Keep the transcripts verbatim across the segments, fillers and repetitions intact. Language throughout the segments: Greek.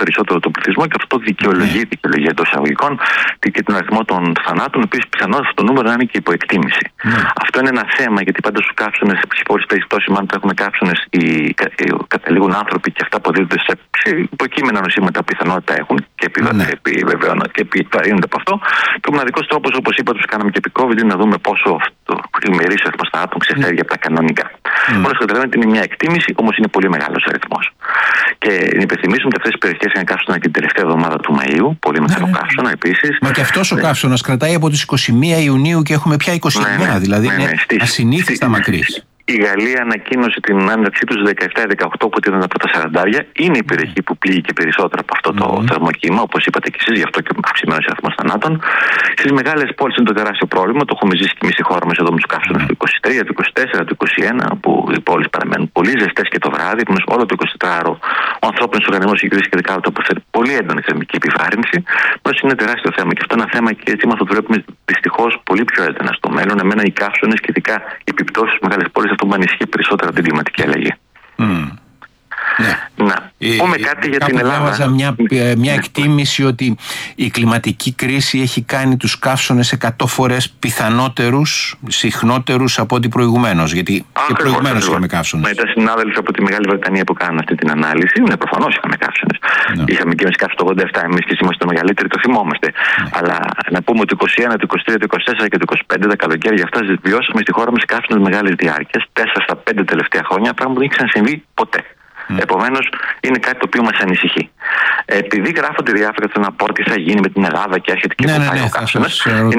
περισσότερο τον πληθυσμό και αυτό δικαιολογεί, ναι. δικαιολογεί εντός εισαγωγικών και τον αριθμό των θανάτων. Επίσης, πιθανότατα αυτό το νούμερο να είναι και υποεκτίμηση. Ναι. Αυτό είναι ένα θέμα, γιατί πάντα στους καύσονες, σε πολλές περιπτώσεις, μάλλον που έχουμε καύσονες, οι, οι, καταλήγουν άνθρωποι και αυτά αποδίδονται σε υποκείμενα νοσήματα που πιθανότητα έχουν και επιβεβαιώνονται και επιβαρύνονται από αυτό. Και ο μοναδικός τρόπος, όπως είπα, τους κάναμε και επί COVID, είναι να δούμε πόσο αυτό η μερίσιο αριθμός θανάτων ξεφεύγει mm. από τα κανονικά. Mm. Μόλις καταλαβαίνετε, είναι μια εκτίμηση, όμως είναι πολύ μεγάλος αριθμός. Και να υπενθυμίσουμε ότι αυτές τις περιοχές είναι καύσωνα και την τελευταία εβδομάδα του Μαΐου, πολύ μεγάλο mm. καύσωνα επίσης. Μα και αυτός ο καύσωνας κρατάει από τις είκοσι μία Ιουνίου και έχουμε πια είκοσι εννέα, ναι, ναι, δηλαδή ναι, ναι, είναι ναι, ασυνήθιστα μακρύς. Η Γαλλία ανακοίνωσε την έναρξή του δεκαεπτά δεκαοκτώ, που ήταν από τα σαραντάρια. Είναι η περιοχή που πλήγει περισσότερο από αυτό το mm-hmm. θερμοκύμα, όπως είπατε και εσείς, γι' αυτό και αυξημένος αριθμός θανάτων. Στις μεγάλες πόλεις είναι το τεράστιο πρόβλημα. Το έχουμε ζήσει και εμείς στη χώρα μας εδώ με τους καύσωνες mm-hmm. του είκοσι τρία, του είκοσι τέσσερα, του είκοσι ένα, που οι πόλεις παραμένουν πολύ ζεστές και το βράδυ. Που όλο το εικοσιτετράωρο ο ανθρώπινος οργανισμός έχει κρίσει και δεκάλεπτο που φέρει πολύ έντονη θερμική επιβάρυνση. Όμως είναι τεράστιο θέμα και αυτό είναι ένα θέμα και έτσι μας το βλέπουμε δυστυχώς πολύ πιο έντονα στο μέλλον. Εμένα οι καύσωνες και ειδικά οι επιπτώσεις στις μεγάλες πόλεις, αυτό που ανησυχεί περισσότερα από την κλιματική αλλαγή. Mm. Ναι. Να ε, πούμε κάτι ε, για την Ελλάδα. Διάβαζα μια, μια εκτίμηση ότι η κλιματική κρίση έχει κάνει τους καύσωνες εκατό φορές πιθανότερους, συχνότερους από ό,τι προηγουμένως. Γιατί ακριβώς, και προηγουμένως είχαμε καύσωνες. Με τα συνάδελφοι από τη Μεγάλη Βρετανία που κάνουν αυτή την ανάλυση, ναι, προφανώς είχαμε καύσωνες. Ναι. Είχαμε και εμείς καύσωνες το ογδόντα επτά, εμείς και είμαστε μεγαλύτεροι, το θυμόμαστε. Ναι. Αλλά να πούμε ότι το είκοσι ένα, το είκοσι τρία, το είκοσι τέσσερα και το είκοσι πέντε, τα καλοκαίρια αυτά, βιώσαμε στη χώρα μας καύσωνες μεγάλης διάρκειας, τέσσερα στα πέντε τελευταία χρόνια, πράγμα που δεν είχε ξανασυμβεί ποτέ. Mm. Επομένως, είναι κάτι το οποίο μας ανησυχεί. Επειδή γράφονται διάφορα στο να πω τι θα γίνει με την Ελλάδα και έρχεται και ναι, ναι, ναι, ο καύσωνας,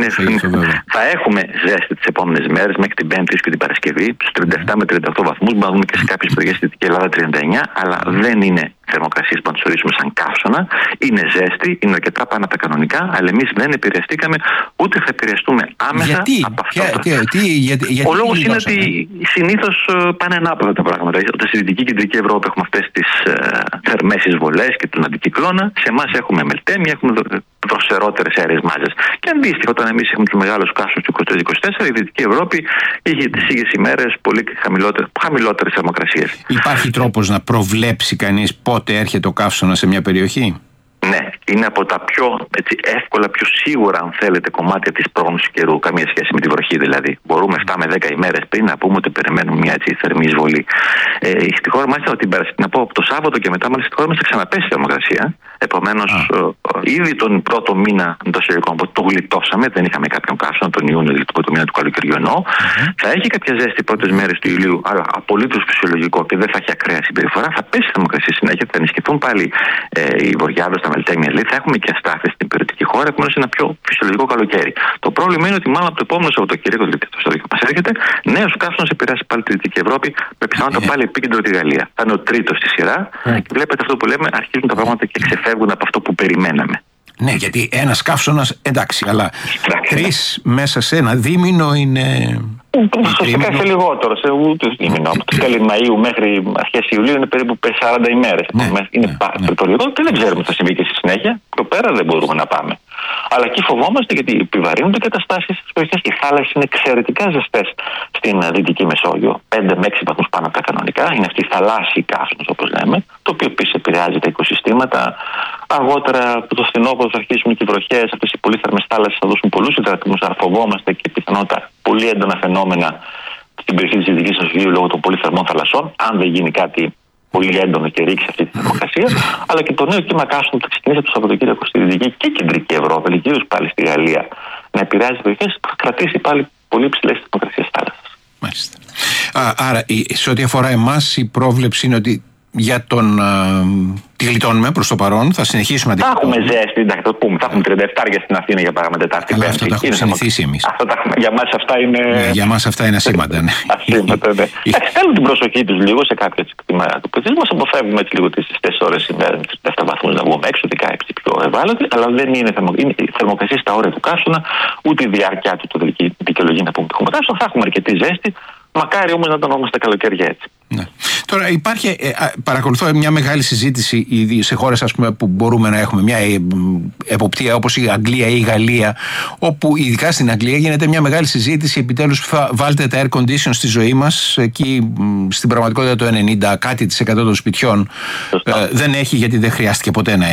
θα έχουμε ζέστη τις επόμενες μέρες μέχρι την Πέμπτη και την Παρασκευή, στους τριάντα επτά με τριάντα οκτώ βαθμούς. Μπορούμε να δούμε και σε κάποιες περιοχές στη Δυτική Ελλάδα τριάντα εννέα, αλλά δεν είναι θερμοκρασίες που να τους ορίσουμε σαν καύσωνα. Είναι ζέστη, είναι αρκετά πάνω από τα κανονικά, αλλά εμείς δεν επηρεαστήκαμε ούτε θα επηρεαστούμε άμεσα γιατί? από αυτό. Ποια, τι, τι, γιατί, γιατί ο λόγος είναι ότι συνήθως πάνε ανάποδα τα πράγματα. Όταν στη Δυτική και Κεντρική Ευρώπη έχουμε αυτές τις ε, θερμές εισβολές και τον αντικυκλώνα, σε εμάς έχουμε μελτέμια, έχουμε δροσερότερες αέριες μάζες. Και αντίστοιχα, όταν εμείς έχουμε τους μεγάλους καύσωνες του είκοσι τρία είκοσι τέσσερα, η Δυτική Ευρώπη είχε τις ίδιες ημέρες πολύ χαμηλότερες θερμοκρασίες. Υπάρχει τρόπος να προβλέψει κανείς πότε έρχεται ο καύσωνας σε μια περιοχή? Ναι, είναι από τα πιο έτσι, εύκολα, πιο σίγουρα, αν θέλετε, κομμάτια της πρόγνωσης καιρού. Καμία σχέση με τη βροχή δηλαδή. Μπορούμε επτά με δέκα ημέρες πριν να πούμε ότι περιμένουμε μια έτσι, θερμή εισβολή. Ε, στη χώρα μας, να πω από το Σάββατο και μετά, μάλιστα στη χώρα μας θα ξαναπέσει η θερμοκρασία. Επομένως, ε, ήδη τον πρώτο μήνα εντός εισαγωγικών που το γλιτώσαμε, δεν είχαμε κάποιον καύσωνα τον Ιούνιο, δηλαδή το μήνα του καλοκαιριού εννοώ. Mm-hmm. Θα έχει κάποια ζέστη οι πρώτες μέρες του Ιουλίου, αλλά απολύτως φυσιολογικό και δεν θα έχει ακραία συμπεριφορά. Θα πέσει η θερμοκρασία συνέχεια, θα ενισχυθούν πάλι ε, οι βορειάδες, τα μελτέμια, δηλαδή θα έχουμε και αστάθεια στην υπηρετική χώρα, επομένως είναι ένα πιο φυσιολογικό καλοκαίρι. Το πρόβλημα είναι ότι μάλλον από το επόμενο Σαββατοκύριακο, δηλαδή το Σαββατοκύριακο που μας έρχεται, νέος καύσωνας επηρεάσει πάλι τη Δυτική Ευρώπη, με πιθανότητα πάλι επίκεντρο τη Γαλλία. Θα είναι ο τρίτος στη σειρά και βλέπετε αυτό που λέμε, αρχίζουν τα πράγματα και ξεφεύγουν από αυτό που περιμέναμε. Ναι, γιατί ένας καύσωνας, εντάξει, αλλά τρεις μέσα σε ένα δίμηνο είναι. Σωστικά σε λιγότερο, σε ούτε δίμηνο. Από το τέλη Μαΐου μέχρι αρχές Ιουλίου είναι περίπου σαράντα ημέρες. Ναι, είναι ναι, πάρα ναι. πολύ λίγο και δεν ξέρουμε τι θα συμβεί και στη συνέχεια. Το πέρα δεν μπορούμε να πάμε. Αλλά εκεί φοβόμαστε γιατί επιβαρύνονται καταστάσεις στις περιοχές. Οι θάλασσες είναι εξαιρετικά ζεστές στην Δυτική Μεσόγειο. πέντε με έξι βαθμούς πάνω από τα κανονικά. Είναι αυτή η θαλάσσιοι καύσωνες, όπως λέμε. Το οποίο επίσης επηρεάζει τα οικοσυστήματα. Αργότερα από το φθινόπωρο θα αρχίσουν και οι βροχές. Αυτές οι πολύ θερμές θάλασσες θα δώσουν πολλούς υδρατμούς. Άρα φοβόμαστε και πιθανότητα πολύ έντονα φαινόμενα στην περιοχή της Δυτικής Μεσογείου λόγω των πολύ θερμών θαλασσών. Αν δεν γίνει κάτι πολύ έντονο και ρίξει αυτή τη θερμοκρασία, αλλά και το νέο κύμα καύσωνων που θα ξεκινήσει από το Σαββατοκύριακο στη Δυτική και Κεντρική Ευρώπη, αλλά κυρίως πάλι στη Γαλλία, να επηρεάζει τις περιοχές που θα κρατήσει πάλι πολύ υψηλές θερμοκρασίες θάλασσας. Μάλιστα. Α, άρα, σε ό,τι αφορά εμάς, η πρόβλεψη είναι ότι για τον. Α, τη γλιτώνουμε προς το παρόν, θα συνεχίσουμε να τη γλιτώνουμε. Θα έχουμε ζέστη, εντάξει, το πούμε. Θα έχουμε τριάντα επτά στην Αθήνα για παράδειγμα Τετάρτη. Αλλά αυτό το έχουμε συνηθίσει εμείς. Για μας αυτά είναι. Ναι, για μας αυτά είναι ασήμαντα. Ναι. Ασήμαντα, ναι. Εντάξει, θέλουν την προσοχή τους λίγο σε κάποια κτήματα του πληθυσμού. Μας αποφεύγουμε έτσι λίγο τις ζεστές ώρες ημέρα, με δέκα βαθμούς να βγούμε έξω, δεκαέξι πιο ευάλωτοι. Αλλά δεν είναι, θερμο... είναι η θερμοκρασία στα όρια του καύσωνα, ούτε η διάρκεια του το δικαιολογεί να πούμε ότι έχουμε καύσωνα. Θα έχουμε αρκετή ζέστη. Μακάρι όμως να τον ονόμαστε καλοκαίρια έτσι. Ναι. Τώρα υπάρχει, ε, παρακολουθώ μια μεγάλη συζήτηση ήδη σε χώρες ας πούμε, που μπορούμε να έχουμε μια ε, εποπτεία όπως η Αγγλία ή η Γαλλία, όπου ειδικά στην Αγγλία γίνεται μια μεγάλη συζήτηση επιτέλους θα βάλτε τα air condition στη ζωή μας. Εκεί στην πραγματικότητα το ενενήντα κάτι της εκατό των σπιτιών ε, δεν έχει γιατί δεν χρειάστηκε ποτέ να